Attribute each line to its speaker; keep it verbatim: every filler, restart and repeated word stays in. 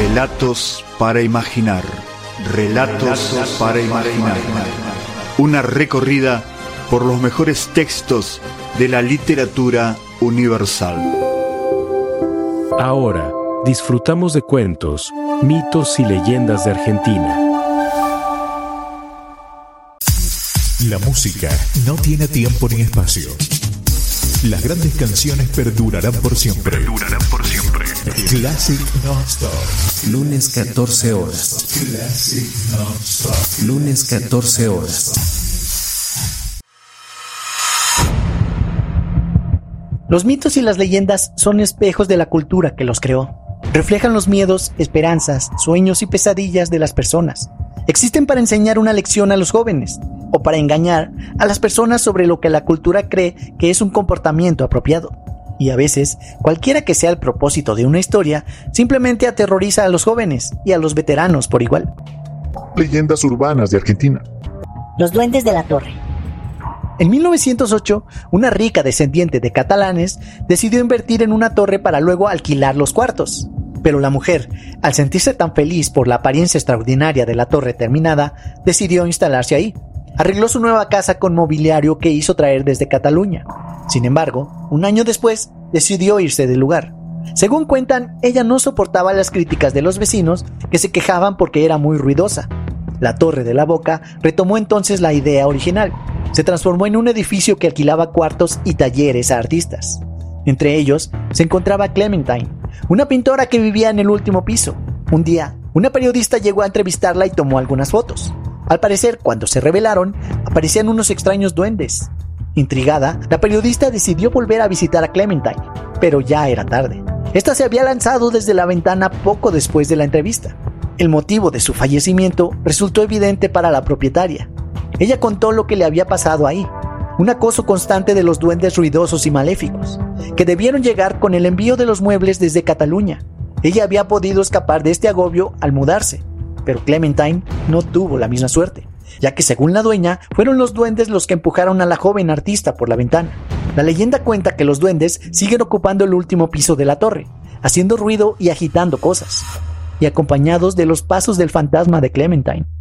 Speaker 1: Relatos para imaginar. Relatos para imaginar. Una recorrida por los mejores textos de la literatura universal.
Speaker 2: Ahora disfrutamos de cuentos, mitos y leyendas de Argentina.
Speaker 3: La música no tiene tiempo ni espacio. Las grandes canciones perdurarán por siempre. Perdurarán por siempre. Classic Non-Stop.
Speaker 4: Lunes catorce horas.
Speaker 3: Classic Non-Stop.
Speaker 4: Lunes catorce horas.
Speaker 5: Los mitos y las leyendas son espejos de la cultura que los creó. Reflejan los miedos, esperanzas, sueños y pesadillas de las personas. Existen para enseñar una lección a los jóvenes o para engañar a las personas sobre lo que la cultura cree que es un comportamiento apropiado. Y a veces, cualquiera que sea el propósito de una historia, simplemente aterroriza a los jóvenes y a los veteranos por igual.
Speaker 6: Leyendas urbanas de Argentina.
Speaker 7: Los duendes de la torre.
Speaker 5: En mil novecientos ocho, una rica descendiente de catalanes decidió invertir en una torre para luego alquilar los cuartos. Pero la mujer, al sentirse tan feliz por la apariencia extraordinaria de la torre terminada, decidió instalarse ahí. Arregló su nueva casa con mobiliario que hizo traer desde Cataluña. Sin embargo, un año después, decidió irse del lugar. Según cuentan, ella no soportaba las críticas de los vecinos que se quejaban porque era muy ruidosa. La Torre de la Boca retomó entonces la idea original. Se transformó en un edificio que alquilaba cuartos y talleres a artistas. Entre ellos se encontraba Clementine, una pintora que vivía en el último piso. Un día, una periodista llegó a entrevistarla y tomó algunas fotos. Al parecer, cuando se revelaron, aparecían unos extraños duendes. Intrigada, la periodista decidió volver a visitar a Clementine, pero ya era tarde. Esta se había lanzado desde la ventana poco después de la entrevista. El motivo de su fallecimiento resultó evidente para la propietaria. Ella contó lo que le había pasado ahí, un acoso constante de los duendes ruidosos y maléficos, que debieron llegar con el envío de los muebles desde Cataluña. Ella había podido escapar de este agobio al mudarse, pero Clementine no tuvo la misma suerte, ya que según la dueña, fueron los duendes los que empujaron a la joven artista por la ventana. La leyenda cuenta que los duendes siguen ocupando el último piso de la torre, haciendo ruido y agitando cosas, y acompañados de los pasos del fantasma de Clementine.